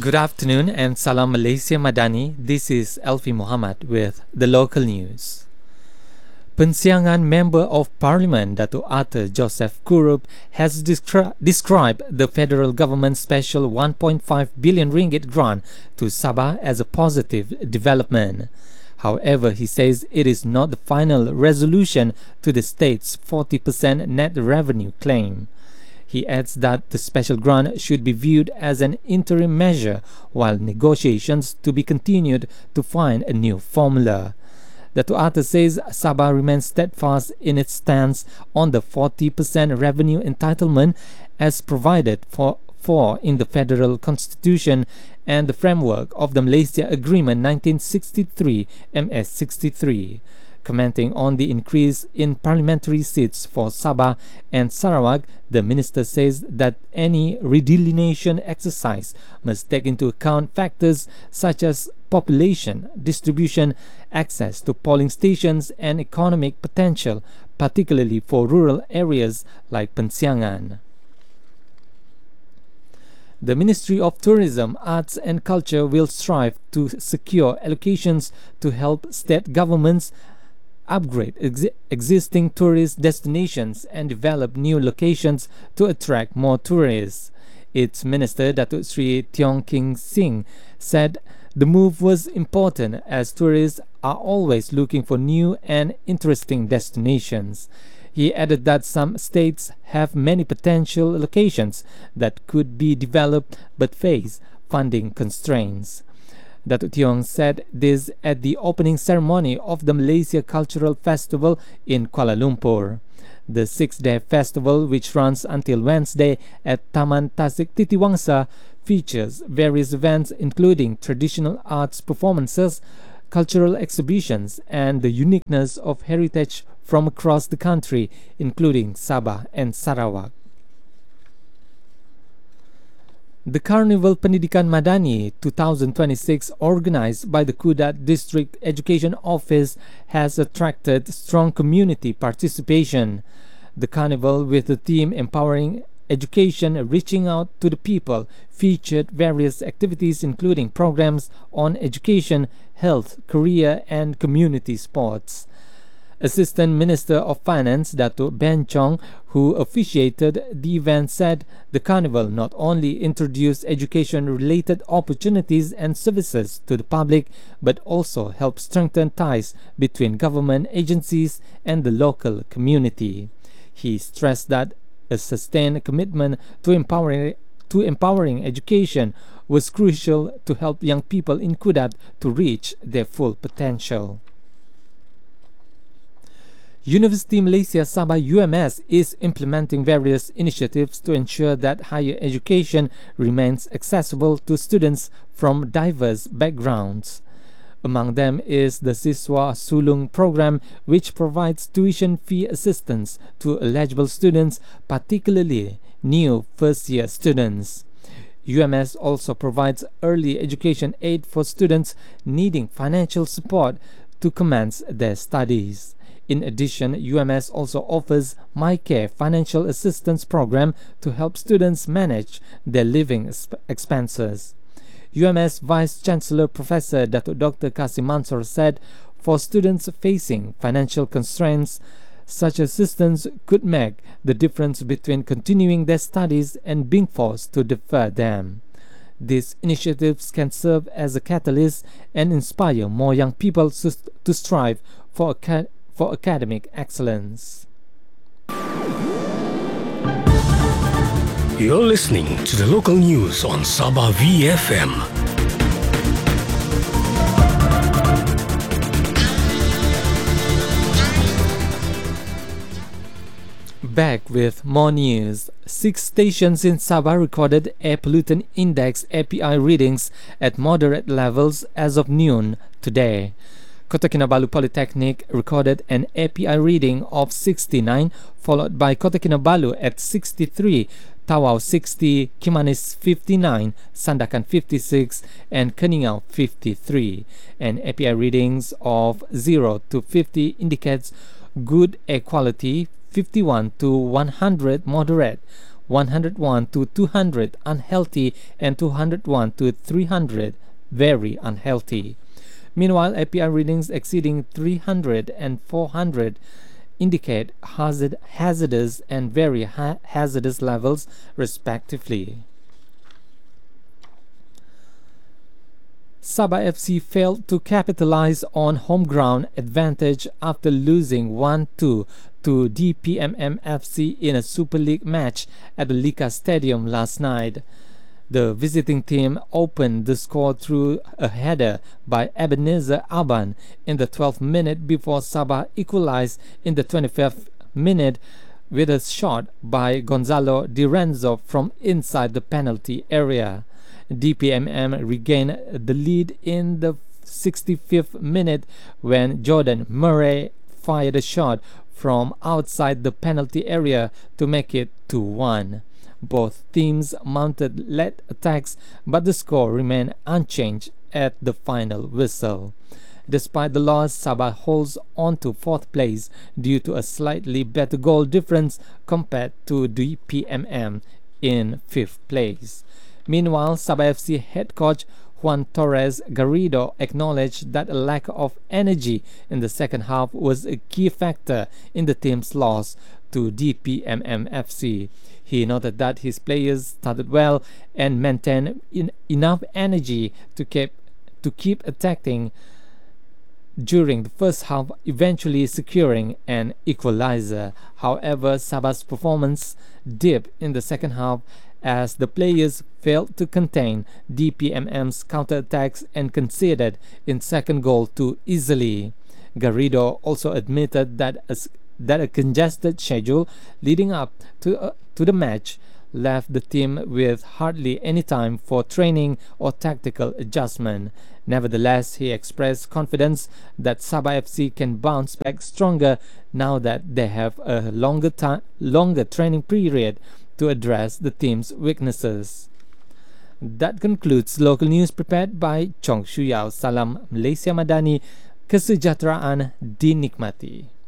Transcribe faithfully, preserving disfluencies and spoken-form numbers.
Good afternoon and Salam Malaysia Madani. This is Elfi Muhammad with the local news. Pensiangan Member of Parliament Dato' Arthur Joseph Kurup has descri- described the federal government's special one point five billion ringgit grant to Sabah as a positive development. However, he says it is not the final resolution to the state's forty percent net revenue claim. He adds that the special grant should be viewed as an interim measure while negotiations to be continued to find a new formula. Dato' Arthur says Sabah remains steadfast in its stance on the forty percent revenue entitlement as provided for, for in the Federal Constitution and the framework of the Malaysia Agreement nineteen sixty-three M S sixty-three. Commenting on the increase in parliamentary seats for Sabah and Sarawak, the minister says that any redelineation exercise must take into account factors such as population, distribution, access to polling stations, and economic potential, particularly for rural areas like Pensiangan. The Ministry of Tourism, Arts and Culture will strive to secure allocations to help state governments upgrade ex- existing tourist destinations and develop new locations to attract more tourists. Its Minister Datuk Sri Tiong King Sing said the move was important as tourists are always looking for new and interesting destinations. He added that some states have many potential locations that could be developed but face funding constraints. Datuk Tiong said this at the opening ceremony of the Malaysia Cultural Festival in Kuala Lumpur. The six-day festival, which runs until Wednesday at Taman Tasik Titiwangsa, features various events including traditional arts performances, cultural exhibitions, and the uniqueness of heritage from across the country, including Sabah and Sarawak. The Carnival Pendidikan Madani twenty twenty-six, organized by the Kudat District Education Office, has attracted strong community participation. The carnival, with the theme Empowering Education, Reaching Out to the People, featured various activities including programs on education, health, career, and community sports. Assistant Minister of Finance Dato' Ben Chong, who officiated the event, said the carnival not only introduced education-related opportunities and services to the public, but also helped strengthen ties between government agencies and the local community. He stressed that a sustained commitment to empowering, to empowering education was crucial to help young people in Kudat to reach their full potential. University Malaysia Sabah U M S is implementing various initiatives to ensure that higher education remains accessible to students from diverse backgrounds. Among them is the Siswa Sulung program, which provides tuition fee assistance to eligible students, particularly new first-year students. U M S also provides early education aid for students needing financial support to commence their studies. In addition, U M S also offers MyCare financial assistance program to help students manage their living expenses. U M S Vice Chancellor Professor Datuk Doctor Kasim Mansor said for students facing financial constraints, such assistance could make the difference between continuing their studies and being forced to defer them. These initiatives can serve as a catalyst and inspire more young people to, to strive for a for academic excellence. You're listening to the local news on Sabah V F M. Back with more news. Six stations in Sabah recorded air pollutant index A P I readings at moderate levels as of noon today. Kota Kinabalu Polytechnic recorded an A P I reading of sixty-nine, followed by Kota Kinabalu at sixty-three, Tawau sixty, Kimanis fifty-nine, Sandakan fifty-six, and Keningau fifty-three. And A P I readings of zero to fifty indicates good air quality, fifty-one to one hundred moderate, one hundred one to two hundred unhealthy, and two hundred one to three hundred very unhealthy. Meanwhile, A P I readings exceeding three hundred and four hundred indicate hazard, hazardous and very ha hazardous levels respectively. Sabah F C failed to capitalize on home ground advantage after losing one two to D P M M F C in a Super League match at the Lika Stadium last night. The visiting team opened the score through a header by Ebenezer Aban in the twelfth minute before Sabah equalized in the twenty-fifth minute with a shot by Gonzalo Di Renzo from inside the penalty area. D P M M regained the lead in the sixty-fifth minute when Jordan Murray fired a shot from outside the penalty area to make it two one. Both teams mounted late attacks, but the score remained unchanged at the final whistle. Despite the loss, Sabah holds on to fourth place due to a slightly better goal difference compared to D P M M in fifth place. Meanwhile, Sabah F C head coach Juan Torres Garrido acknowledged that a lack of energy in the second half was a key factor in the team's loss to D P M M F C. He noted that his players started well and maintained in enough energy to keep to keep attacking during the first half, eventually securing an equalizer. However, Sabah's performance dipped in the second half as the players failed to contain D P M M's counterattacks and conceded in second goal too easily. Garrido also admitted that a, that a congested schedule leading up to, uh, to the match left the team with hardly any time for training or tactical adjustment. Nevertheless, he expressed confidence that Sabah F C can bounce back stronger now that they have a longer time, longer training period to address the team's weaknesses. That concludes local news prepared by Chong Shuyao. Salam Malaysia Madani, kesejahteraan dinikmati.